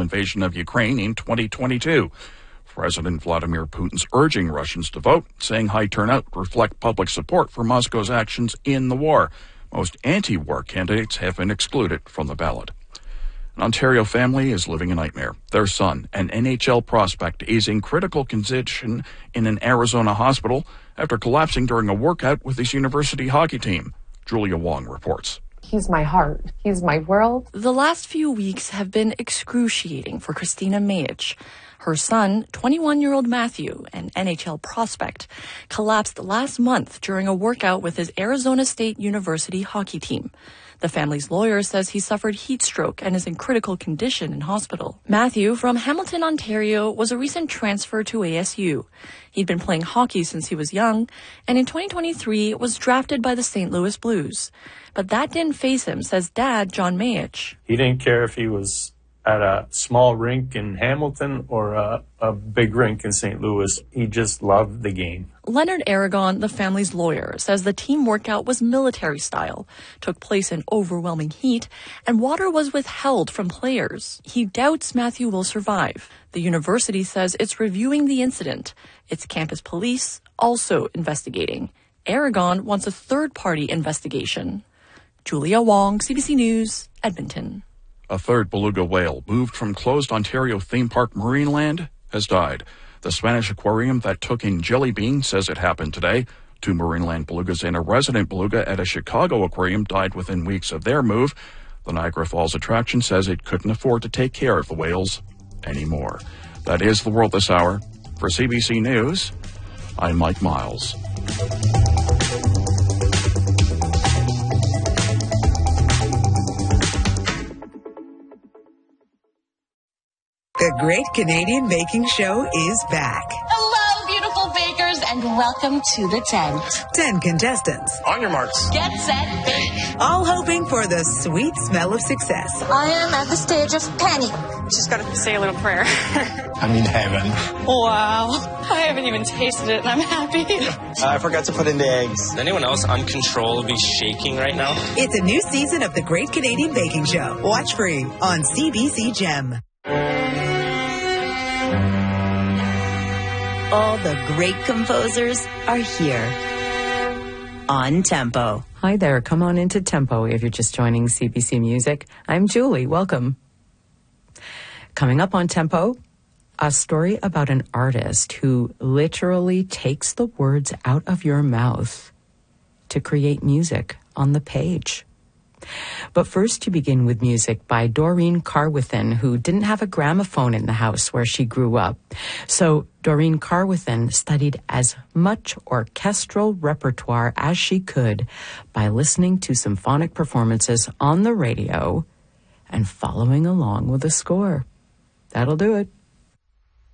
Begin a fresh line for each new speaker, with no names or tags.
invasion of Ukraine in 2022. President Vladimir Putin's urging Russians to vote, saying high turnout reflect public support for Moscow's actions in the war. Most anti-war candidates have been excluded from the ballot. An Ontario family is living a nightmare. Their son, an NHL prospect, is in critical condition in an Arizona hospital after collapsing during a workout with his university hockey team. Julia Wong reports.
He's my heart. He's my world.
The last few weeks have been excruciating for Christina Mayich. Her son, 21-year-old Matthew, an NHL prospect, collapsed last month during a workout with his Arizona State University hockey team. The family's lawyer says he suffered heat stroke and is in critical condition in hospital. Matthew, from Hamilton, Ontario, was a recent transfer to ASU. He'd been playing hockey since he was young, and in 2023 was drafted by the St. Louis Blues. But that didn't faze him, says Dad, John Mayich.
He didn't care if he was at a small rink in Hamilton or a big rink in St. Louis. He just loved the game.
Leonard Aragon, the family's lawyer, says the team workout was military style, took place in overwhelming heat, and water was withheld from players. He doubts Matthew will survive. The university says it's reviewing the incident. Its campus police also investigating. Aragon wants a third-party investigation. Julia Wong, CBC News, Edmonton.
A third beluga whale moved from closed Ontario theme park Marineland has died. The Spanish aquarium that took in jelly beans says it happened today. 2 Marineland belugas and a resident beluga at a Chicago aquarium died within weeks of their move. The Niagara Falls attraction says it couldn't afford to take care of the whales anymore. That is the world this hour. For CBC News, I'm Mike Miles.
The Great Canadian Baking Show is back.
Hello, beautiful bakers, and welcome to the tent.
10 contestants.
On your marks.
Get set, bake.
All hoping for the sweet smell of success.
I am at the stage of panic.
Just got to say a little prayer.
I'm in heaven.
Wow. I haven't even tasted it, and I'm happy.
I forgot to put in the eggs.
Is anyone else uncontrollably shaking right now?
It's a new season of The Great Canadian Baking Show. Watch free on CBC Gem.
All the great composers are here on Tempo.
Hi there. Come on into Tempo if you're just joining CBC Music. I'm Julie. Welcome. Coming up on Tempo, a story about an artist who literally takes the words out of your mouth to create music on the page. But first, to begin with music by Doreen Carwithen, who didn't have a gramophone in the house where she grew up. So Doreen Carwithen studied as much orchestral repertoire as she could by listening to symphonic performances on the radio and following along with the score. That'll do it.